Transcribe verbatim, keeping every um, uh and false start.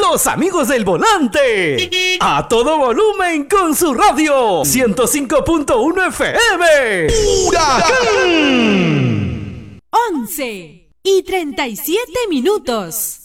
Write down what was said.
los amigos del volante. A todo volumen con su radio. ciento cinco punto uno F M. ¡Huracán! once y treinta y siete minutos.